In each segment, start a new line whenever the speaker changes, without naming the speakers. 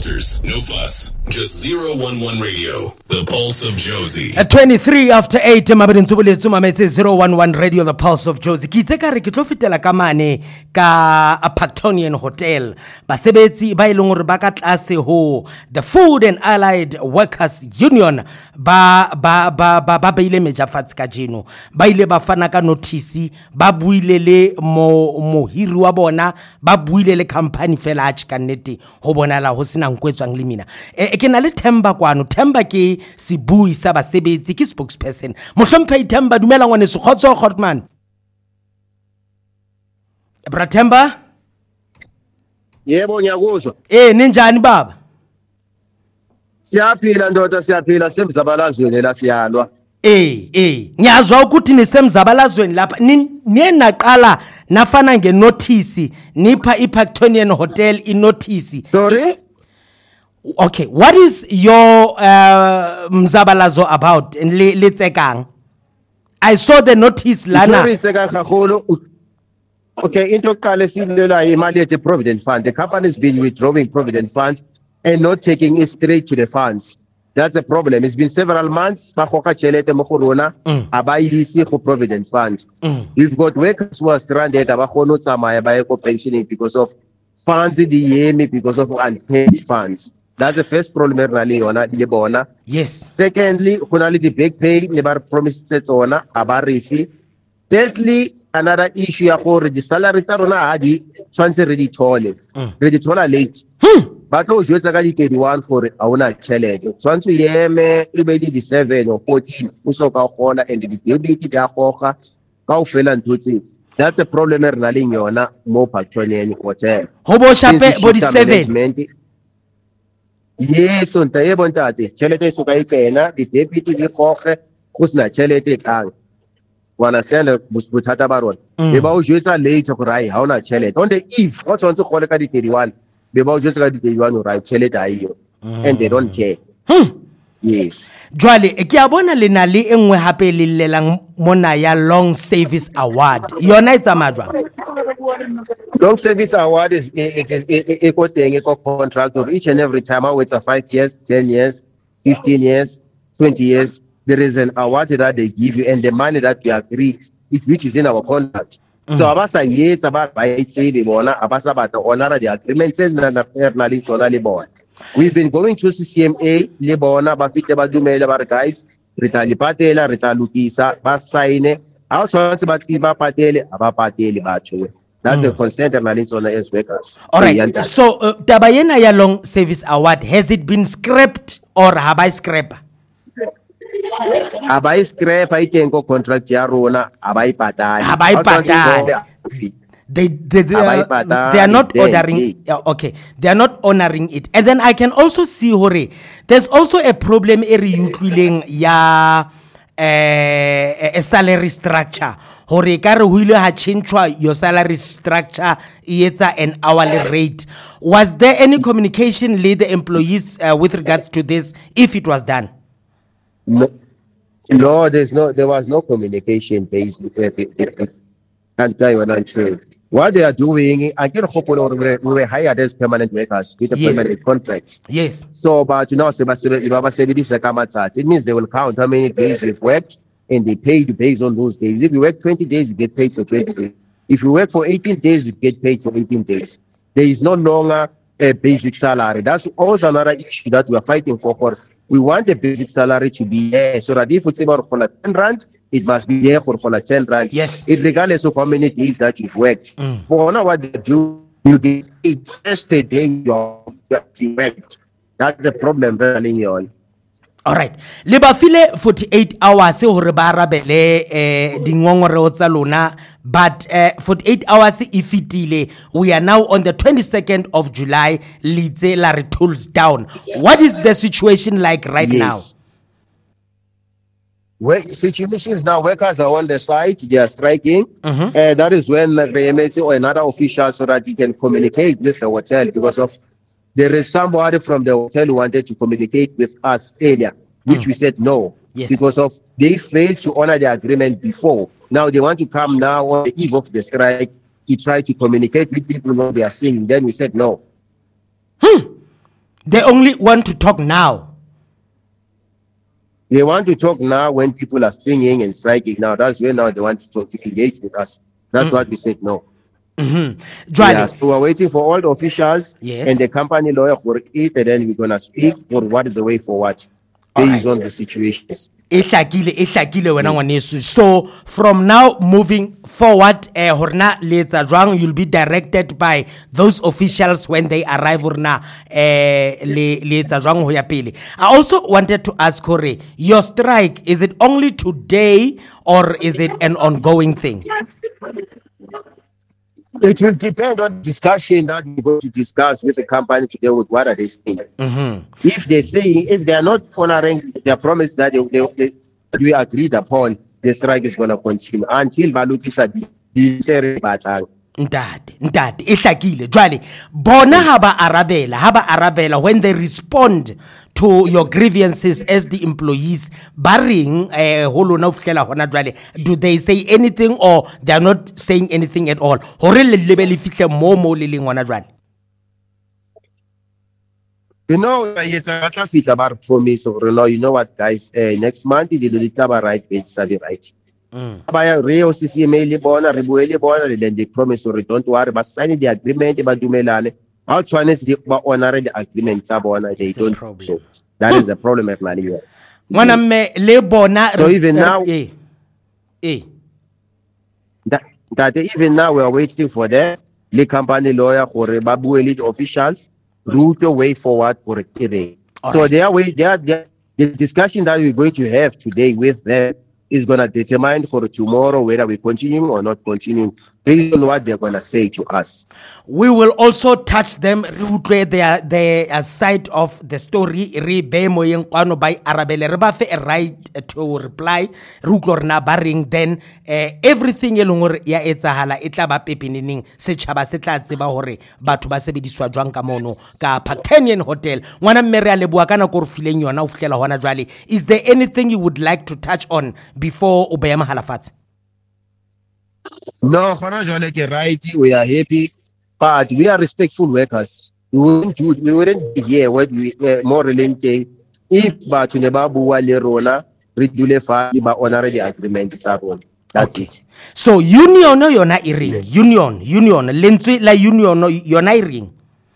filters, no fuss. Just 011 Radio, the pulse of Jozi.
At 23 after 8, mabedin tsubuletsu mametse 011 Radio, the pulse of Jozi. Ki itse ka re ke tlo fetela ka mane ka a Pactonian Hotel. Basebetsi ba ileng hore ba ka tlase ho the Food and Allied Workers Union ba beile mejafatsi ka jeno. Ba ile ba fana ka notice, ba buile le mohiri wa bona, ba buile le company fela a tshika nnete ho bonala ho sina nkwetswang le mina. Ke na le Themba kwano. Themba ke sibui sa basebetsi ke spokesperson. Mohlomphehi Themba, dumela ngwane se khotso Khotman. Bra Themba?
Yebo ngiyakuzwa.
Ninjani baba?
Siyaphila ndoda, siyaphila, semzabalazweni la siyalwa.
Ngiyazwa ukuthi nisemzabalazweni lapha ninaqala nafana ngenotice nipha iPactonian Hotel inotice.
Sorry?
Okay, what is your mzabalazo about? Letsekang. I saw the notice lana.
Okay, into qale silela imali yethu Provident Fund. The company has been withdrawing Provident Fund and not taking it straight to the funds. That's a problem. It's been several months. Abayisi go Provident Fund. We've got workers who are stranded pensioning because of funds in the EMI, because of unpaid funds. That's the first problem.
Yes.
Secondly, the big pay never promised it on abarifi. Thirdly, another issue the salaries are already ready to late. But no, you are 31 for our challenge. Once we the 7 or 14, and the deputy that's a problem. More Pactonian Hotel.
Hobo Shape body 7.
Yes, on Tayebontate, Chelete Sukaikena, the deputy Koche, Kusna Chelete Kang. Wanna send a Busputata Baron. The Baujusa late of Rai, how not Chelet. On the eve, what's on to Kolaka the 31? The Baujusa the 31 who write Chelet, and they don't care. Yes.
Jwale, Kiabona Linali engwe hape lilelang mona ya Long Service Award. Yona it's a madra.
Long Service Award is a contract of each and every time. It's a 5 years, 10 years, 15 years, 20 years. There is an award that they give you, and the money that we agree, which is in our contract. So abasa it's about abasa about honor the agreements and the we've been going through CCMA, Lebona, Bafite Badumela guys, Rita Patela, Rita Lukisa, Basaine, also about Tiba Patele, Abapateli Bachu. That's a consent and on the workers.
All right. So, Tabayena ya Long Service Award, has it been scrapped or have I scrapped?
Abai scrap, I can go contract Yarona, Abai Pata.
They are not ordering. Okay, they are not honoring it. And then I can also see, Hore, there's also a problem area a salary structure. Hore kare huile ha changed your salary structure. It's an hourly rate. Was there any communication with the employees with regards to this? If it was done,
no, there was no communication based. Can't tell you what I'm saying. What they are doing, I get hope we were hired as permanent workers with a permanent contracts.
Yes.
So, but you know, it means they will count how many days we've worked and they pay you based on those days. If you work 20 days, you get paid for 20 days. If you work for 18 days, you get paid for 18 days. There is no longer a basic salary. That's also another issue that we are fighting for. We want the basic salary to be there so that if it's about 10 rand, it must be there for 10 rand.
Yes.
Regardless of how many days that you've worked. But now what they do, you get paid just the day you worked. That's the problem running on.
All right. Lebafile 48 hours hore ba rabele dingongoreo tsa lona, but 48 hours ifitile. We are now on the 22nd of July. Lidze la re tools down. What is the situation like right now?
Situations now, workers are on the site, they are striking. That is when the MSC or another official so that he can communicate with the hotel, because of there is somebody from the hotel who wanted to communicate with us earlier, which we said no.
Yes.
Because of they failed to honor the agreement before. Now they want to come now on the eve of the strike to try to communicate with people what they are seeing. Then we said no.
They only want to talk now.
They want to talk now when people are singing and striking now. That's when now they want to talk, to engage with us. That's what we said no. Yeah, so we're waiting for all the officials and the company lawyer for it, and then we're going to speak for what is the way forward based on the situations.
So from now moving forward, you'll be directed by those officials when they arrive. I also wanted to ask Hore, your strike, is it only today or is it an ongoing thing?
It will depend on discussion that we're going to discuss with the company today with what are they saying. If they are not honoring their promise that we agreed upon, the strike is going to continue until Balukisa batang.
Ndade ihlakile jwale bona haba arabela when they respond to your grievances as the employees baring holona ufhlela hona jwale, do they say anything or they are not saying anything at all? Hore le lebele fihle mo le leng hona jwale.
You know, it's a fitla bar promise or no, you know what guys, next month the litaba right page sabi right. Then they promise, sorry, don't worry, but signing the agreement, but dumelane. How to honest the honor the agreement, they don't. So that is the problem at Mali. So even now, that even now we are waiting for the company lawyer or Babu elite officials route the way forward for a hearing. So the discussion that we're going to have today with them is going to determine for tomorrow whether we continue or not continue based on what they're going to say to us.
We will also touch them their side of the story. By Arabelle Rebafe a right to reply. Then everything elongor ya etsahala itlaba pepinining setjhaba se tla tseba hore batho ba sebediswa jwang ka mono ka Pactanian Hotel. Ngwana mmere a leboa kana go re fileng yona o fihlela hona jwale. Is there anything you would like to touch on before o beya mahala fatshe?
No, right. We are happy, but we are respectful workers. We wouldn't be here what we more relenting if Batunebabu Walerona Ridule Fasi ba honor the agreement. That's it.
So union no you're not hearing. Union Lindsay la union you're not hearing.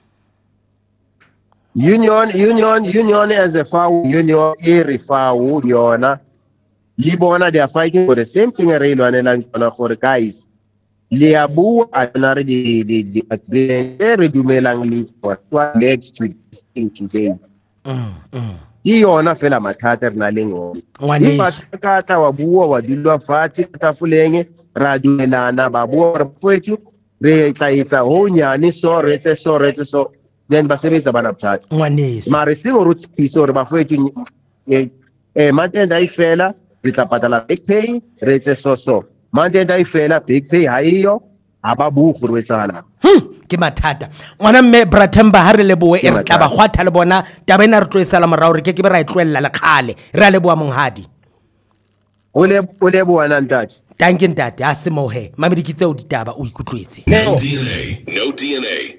Union
as a foul union foul yona. Libona, they are fighting for the same thing. For guys, Liabu are the agreement. For what leads to this thing today. Iona fela matater na lengo. Ipatakata wabuwa wadilwa fati katafulenge radumelana babuwa fwetu rekaita honya ni so then basebeza banapchat. Marisingo roots piso bafwetu mantenda ifela Ritapatala big pay, rete so. Mandenda ifela big pay haiyo, ababu kurwetsana.
Kimatata. Ngwana mme Brathemba ha re leboe e re tla ba gwatha le bona taba ena re tlo esala morao re ke be ra itlwella le khale. Re leboa monghadi.
O leboa nantati.
Thank you ntate a se mohe. Mamedi ke tseo ditaba o ikutlwetse.
No DNA.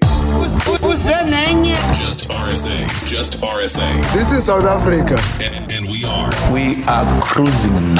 Just RSA.
This is South Africa.
And we are
cruising now.